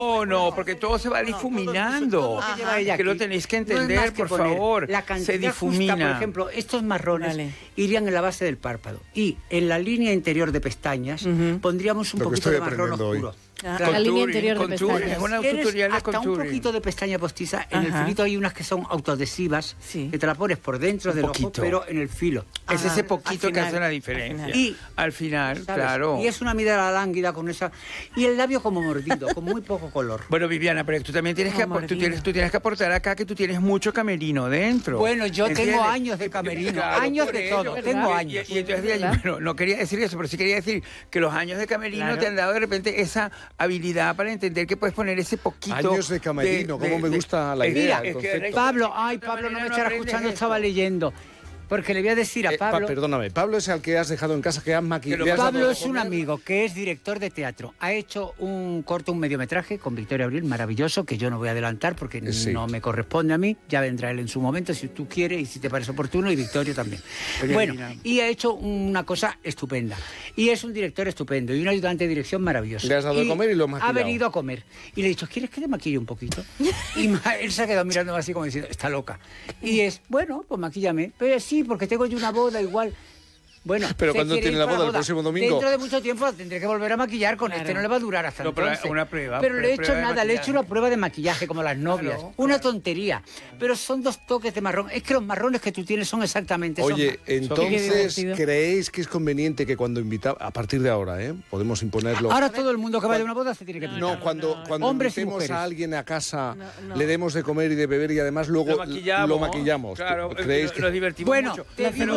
Oh, no, porque todo se va difuminando. Que lo tenéis que entender, por favor. La cantidad se difumina. justa, por ejemplo, estos marrones irían en la base del párpado. Y en la línea interior de pestañas pondríamos un poquito de marrón oscuro. Claro. La línea interior de pestañas. Es una tutorial de hasta un contouring. poquito de pestaña postiza. En el filito hay unas que son autoadhesivas, que te la pones por dentro del ojo, pero en el filo. Es ese poquito que hace la diferencia. Y al final, ¿sabes? claro. Y es una mirada lánguida con esa... Y el labio como mordido, con muy poco color. Bueno, Viviana, pero tú también tienes tú tienes que aportar acá que tú tienes mucho camerino dentro. Bueno, yo ¿entiendes? Tengo años de camerino, Claro, años de todo, tengo años. Y entonces, bueno, no quería decir eso, pero sí quería decir que los años de camerino te han dado de repente esa habilidad para entender que puedes poner ese poquito... Años de camerino, cómo me gusta la idea, el concepto. Pablo no me estará escuchando, estaba leyendo. Porque le voy a decir a Pablo... Perdóname, Pablo es al que has dejado en casa, que has maquillado. Pablo es un amigo que es director de teatro. Ha hecho un mediometraje con Victoria Abril, maravilloso, que yo no voy a adelantar porque no me corresponde a mí. Ya vendrá él en su momento, si tú quieres y si te parece oportuno, y Victoria también. Bueno, y ha hecho una cosa estupenda. Y es un director estupendo y un ayudante de dirección maravilloso. Le has dado de comer y lo has maquillado. Ha venido a comer. Y le he dicho, ¿quieres que te maquille un poquito? Y él se ha quedado mirándome así como diciendo, está loca. Y es, bueno, pues maquíllame. Pero sí, porque tengo yo una boda igual. Bueno, pero ¿cuándo tiene la boda? ¿El próximo domingo? Dentro de mucho tiempo tendré que volver a maquillar con este, no le va a durar hasta entonces. Pero una prueba. Pero le he hecho nada, le he hecho una prueba de maquillaje como las novias. Una tontería. Pero son 2 toques de marrón. Es que los marrones que tú tienes son exactamente esos. Oye, entonces, ¿creéis que es conveniente que cuando invitamos, a partir de ahora, podemos imponerlo? Ahora todo el mundo que vaya a una boda se tiene que pintar. No, cuando invitemos a alguien a casa, le demos de comer y de beber y además luego lo maquillamos. Claro, ¿Creéis que nos divertimos mucho? Te digo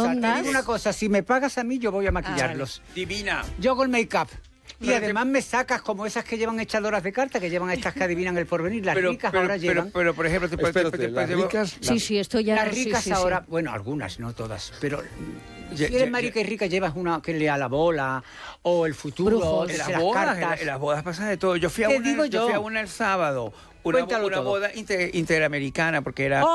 una cosa, si me pagas a mí, yo voy a maquillarlos. Divina. Yo con make-up. Y además me sacas como esas que llevan echadoras de carta, que llevan estas que adivinan el porvenir. Las ricas ahora llevan... Pero, por ejemplo... las ricas... Sí, esto ya... Las ricas ahora... Bueno, algunas, no todas, pero... Si eres marica y rica, llevas una que lea la bola o el futuro, en las bodas pasa de todo. Yo fui a una el sábado. Una boda interamericana, porque era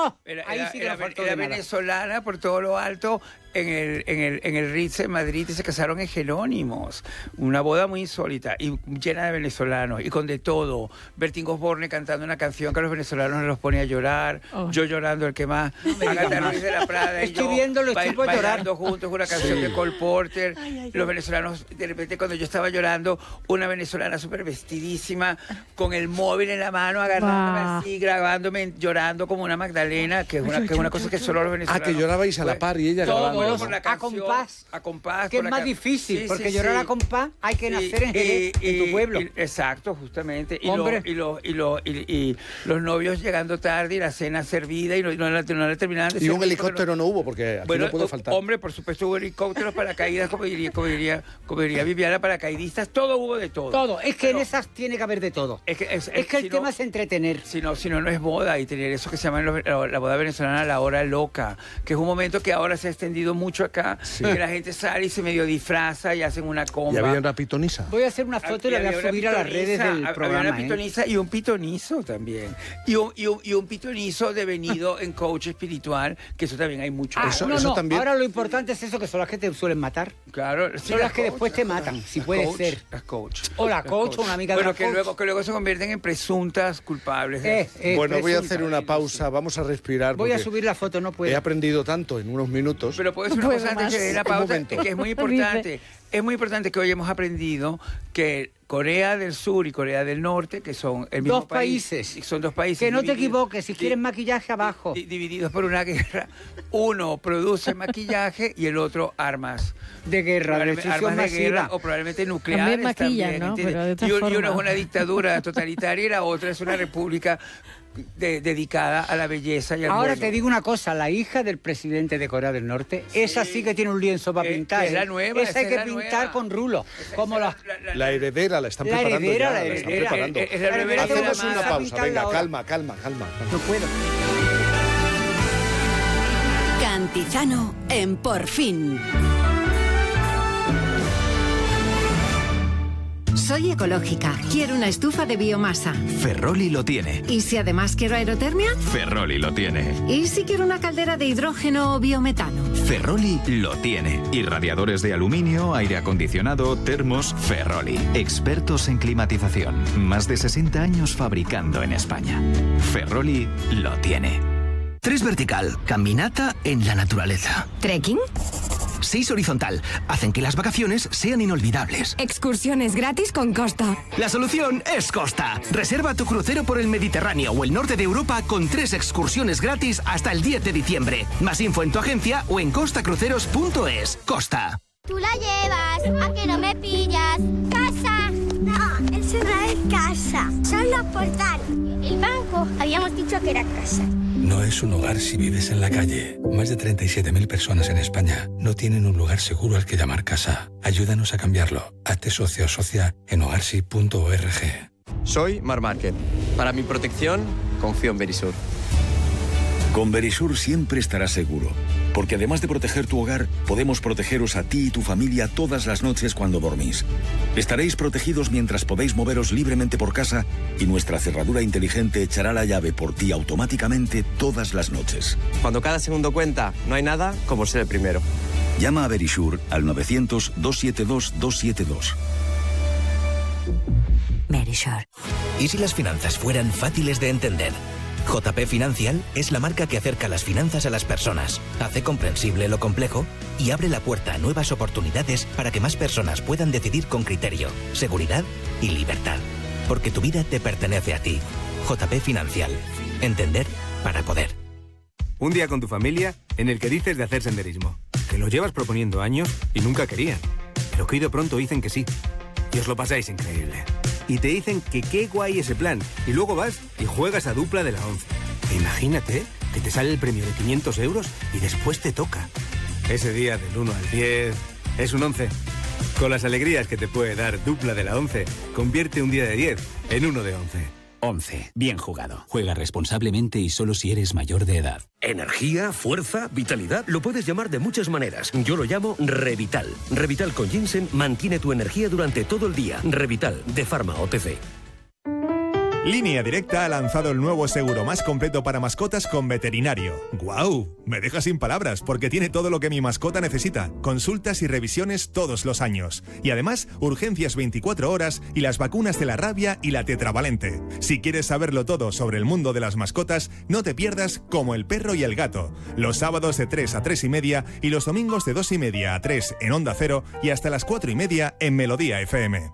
venezolana por todo lo alto en el Ritz en Madrid, y se casaron en Jerónimos. Una boda muy insólita y llena de venezolanos y con de todo. Bertín Osborne cantando una canción que a los venezolanos los pone a llorar, yo llorando el que más, Agatha Ruiz de la Prada y yo bailando juntos una canción de Cole Porter. Los venezolanos, de repente cuando yo estaba llorando, una venezolana súper vestidísima con el móvil en la mano agarrándome así, grabándome, llorando como una Magdalena, que es una cosa que solo los venezolanos... que llorabais a la par y ella grabando. Por la canción, a compás, que es más difícil, porque llorar a compás hay que nacer en tu pueblo. Exacto, justamente. Y los novios llegando tarde y la cena servida y no la terminaban de servir. Y un helicóptero no hubo, porque aquí no puede faltar. Hombre, por supuesto hubo helicópteros, paracaídas, como diría Viviana, paracaidistas, todo hubo de todo. Todo, es que en esas tiene que haber de todo. Es que el tema es entretener. Si no es boda, y tener eso que se llama la boda venezolana, la hora loca, que es un momento que ahora se ha extendido mucho acá, que la gente sale y se medio disfraza y hacen una comba. ¿Y había una pitonisa? Voy a hacer una foto y la voy a subir a las redes del programa. Había una pitoniza y un pitonizo también. Y un pitonizo devenido en coach espiritual, que eso también hay mucho. Eso también. Ahora lo importante es eso, que son las que te suelen matar. Claro. Son las que después te matan, si puede ser. Las coach. O la coach o una amiga de la coach. Que luego se convierten en presuntas culpables. Bueno, voy a hacer una pausa, vamos a respirar. Voy a subir la foto, no puedo. He aprendido tanto en unos minutos. Pero puedo decir una cosa antes de la pausa, que es muy importante. Es muy importante que hoy hemos aprendido que Corea del Sur y Corea del Norte, que son el mismo país, son 2 países. Que no te equivoques, si quieres maquillaje abajo. Divididos por una guerra. Uno produce maquillaje y el otro armas. De guerra, armas de guerra o probablemente nucleares también, ¿no? Pero de y uno es una dictadura totalitaria y la otra es una república dedicada a la belleza y al Ahora bueno. Te digo una cosa, la hija del presidente de Corea del Norte, esa sí que tiene un lienzo para pintar. Es la nueva. Esa hay que pintar con rulo. Como la heredera la están preparando. La heredera. Hacemos una pausa, venga, calma. No puedo. Cantizano en Por Fin. Soy ecológica. Quiero una estufa de biomasa. Ferroli lo tiene. ¿Y si además quiero aerotermia? Ferroli lo tiene. ¿Y si quiero una caldera de hidrógeno o biometano? Ferroli lo tiene. Y radiadores de aluminio, aire acondicionado, termos, Ferroli. Expertos en climatización. Más de 60 años fabricando en España. Ferroli lo tiene. 3 vertical, caminata en la naturaleza. ¿Trekking? 6 horizontal, hacen que las vacaciones sean inolvidables. Excursiones gratis con Costa. La solución es Costa. Reserva tu crucero por el Mediterráneo o el norte de Europa con 3 excursiones gratis hasta el 10 de diciembre. Más info en tu agencia o en costacruceros.es. Costa. Tú la llevas, ¿a que no me pillas? ¡Casa! No, eso no es casa, son los portales. El banco, habíamos dicho que era casa. No es un hogar si vives en la calle. Más de 37.000 personas en España no tienen un lugar seguro al que llamar casa. Ayúdanos a cambiarlo. Hazte socio o socia en hogarsi.org. Soy Mar Márquez. Para mi protección, confío en Verisur. Con Verisur siempre estarás seguro, porque además de proteger tu hogar, podemos protegeros a ti y tu familia todas las noches cuando dormís. Estaréis protegidos mientras podéis moveros libremente por casa y nuestra cerradura inteligente echará la llave por ti automáticamente todas las noches. Cuando cada segundo cuenta, no hay nada como ser el primero. Llama a Verisur al 900-272-272. Verisur. ¿Y si las finanzas fueran fáciles de entender? JP Financial es la marca que acerca las finanzas a las personas, hace comprensible lo complejo y abre la puerta a nuevas oportunidades para que más personas puedan decidir con criterio, seguridad y libertad. Porque tu vida te pertenece a ti. JP Financial. Entender para poder. Un día con tu familia en el que dices de hacer senderismo, que lo llevas proponiendo años y nunca querían, pero que hoy de pronto dicen que sí. Y os lo pasáis increíble. Y te dicen que qué guay ese plan. Y luego vas y juegas a dupla de la 11. E imagínate que te sale el premio de 500 euros y después te toca. Ese día del 1 al 10 es un 11. Con las alegrías que te puede dar dupla de la 11, convierte un día de 10 en uno de 11. 11. Bien jugado. Juega responsablemente y solo si eres mayor de edad. Energía, fuerza, vitalidad, lo puedes llamar de muchas maneras. Yo lo llamo Revital. Revital con ginseng mantiene tu energía durante todo el día. Revital, de Pharma OTC. Línea Directa ha lanzado el nuevo seguro más completo para mascotas con veterinario. ¡Guau! Me deja sin palabras porque tiene todo lo que mi mascota necesita. Consultas y revisiones todos los años. Y además, urgencias 24 horas y las vacunas de la rabia y la tetravalente. Si quieres saberlo todo sobre el mundo de las mascotas, no te pierdas Como el perro y el gato. Los sábados de 3 a 3 y media y los domingos de 2 y media a 3 en Onda Cero y hasta las 4 y media en Melodía FM.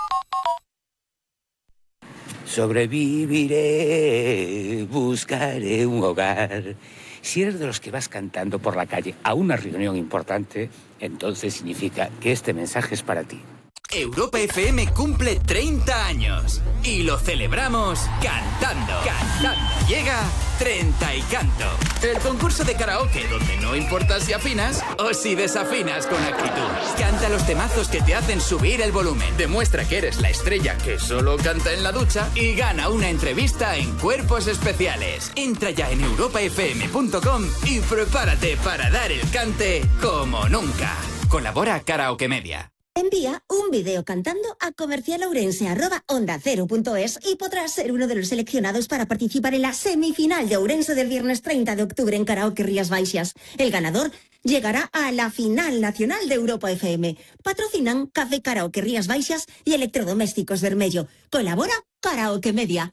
Sobreviviré, buscaré un hogar. Si eres de los que vas cantando por la calle a una reunión importante, entonces significa que este mensaje es para ti. Europa FM cumple 30 años y lo celebramos cantando. Llega 30 y Canto, el concurso de karaoke donde no importa si afinas o si desafinas con actitud. Canta los temazos que te hacen subir el volumen, demuestra que eres la estrella que solo canta en la ducha y gana una entrevista en Cuerpos Especiales. Entra ya en europafm.com y prepárate para dar el cante como nunca. Colabora Karaoke Media. Envía un vídeo cantando a comercialourense@ondacero.es y podrás ser uno de los seleccionados para participar en la semifinal de Ourense del viernes 30 de octubre en Karaoke Rías Baixas. El ganador llegará a la final nacional de Europa FM. Patrocinan Café Karaoke Rías Baixas y Electrodomésticos Bermello. Colabora Karaoke Media.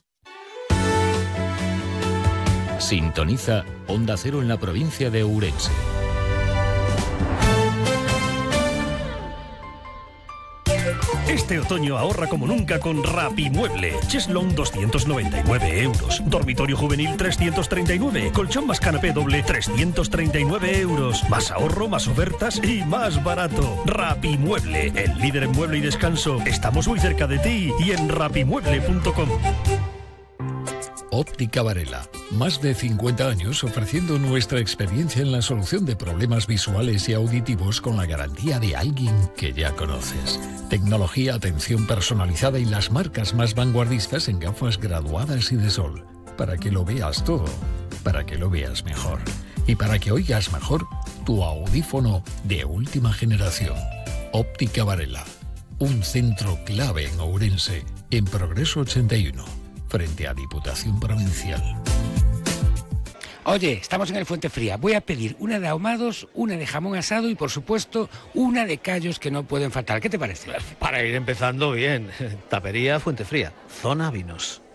Sintoniza Onda Cero en la provincia de Ourense. Este otoño ahorra como nunca con Rapimueble. Cheslong 299 euros. Dormitorio juvenil 339. Colchón más canapé doble 339 euros. Más ahorro, más ofertas y más barato. Rapimueble, el líder en mueble y descanso. Estamos muy cerca de ti y en rapimueble.com. Óptica Varela. Más de 50 años ofreciendo nuestra experiencia en la solución de problemas visuales y auditivos con la garantía de alguien que ya conoces. Tecnología, atención personalizada y las marcas más vanguardistas en gafas graduadas y de sol. Para que lo veas todo, para que lo veas mejor. Y para que oigas mejor tu audífono de última generación. Óptica Varela. un centro clave en Ourense, en Progreso 81, frente a Diputación Provincial. Oye, estamos en el Fuente Fría. Voy a pedir una de ahumados, una de jamón asado y, por supuesto, una de callos que no pueden faltar. ¿Qué te parece? Para ir empezando bien. Tapería Fuente Fría. Zona vinos.